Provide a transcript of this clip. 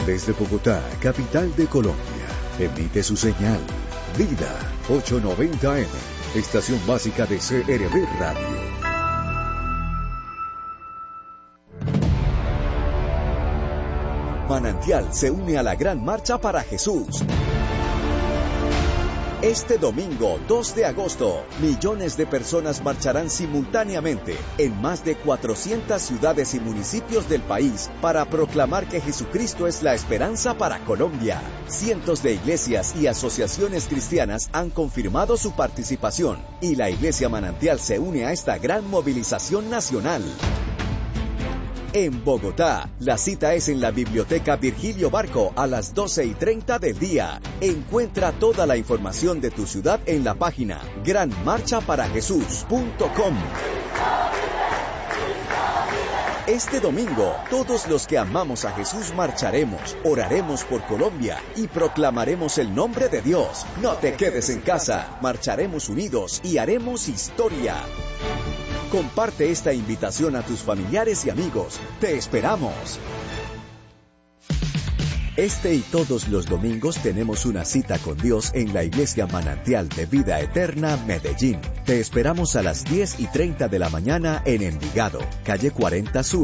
Desde Bogotá, capital de Colombia, emite su señal Vida 890M, estación básica de CRB Radio. Manantial se une a la Gran Marcha para Jesús. Este domingo, 2 de agosto, millones de personas marcharán simultáneamente en más de 400 ciudades y municipios del país para proclamar que Jesucristo es la esperanza para Colombia. Cientos de iglesias y asociaciones cristianas han confirmado su participación y la Iglesia Manantial se une a esta gran movilización nacional. En Bogotá, la cita es en la Biblioteca Virgilio Barco a las 12:30 del día. Encuentra toda la información de tu ciudad en la página granmarchaparajesús.com. Este domingo, todos los que amamos a Jesús marcharemos, oraremos por Colombia y proclamaremos el nombre de Dios. No te quedes en casa, marcharemos unidos y haremos historia. Comparte esta invitación a tus familiares y amigos. ¡Te esperamos! Este y todos los domingos tenemos una cita con Dios en la Iglesia Manantial de Vida Eterna, Medellín. Te esperamos a las 10:30 de la mañana en Envigado, calle 40 Sur.